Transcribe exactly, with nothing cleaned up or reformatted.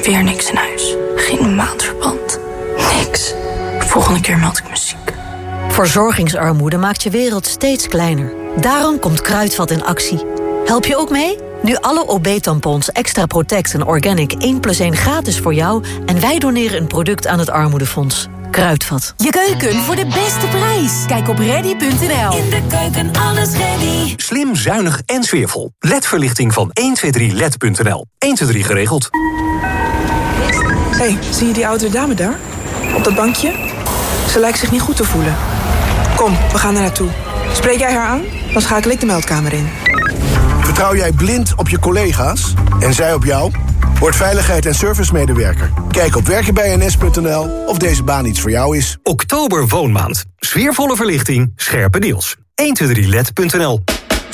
Weer niks in huis. Geen maandverband. Niks. Volgende keer meld ik me ziek. Verzorgingsarmoede maakt je wereld steeds kleiner. Daarom komt Kruidvat in actie. Help je ook mee? Nu alle O B-tampons, Extra Protect en Organic één plus één gratis voor jou... en wij doneren een product aan het Armoedefonds. Kruidvat. Je keuken voor de beste prijs. Kijk op ready punt n l. In de keuken alles ready. Slim, zuinig en sfeervol. L E D-verlichting van een twee drie L E D punt n l. een twee drie geregeld. Hey, zie je die oudere dame daar? Op dat bankje? Ze lijkt zich niet goed te voelen. Kom, we gaan er naartoe. Spreek jij haar aan? Dan schakel ik de meldkamer in. Vertrouw jij blind op je collega's en zij op jou? Word veiligheid- en servicemedewerker. Kijk op werken bij n s punt n l of deze baan iets voor jou is. Oktober woonmaand. Sfeervolle verlichting, scherpe deals. een twee drie L E D punt n l.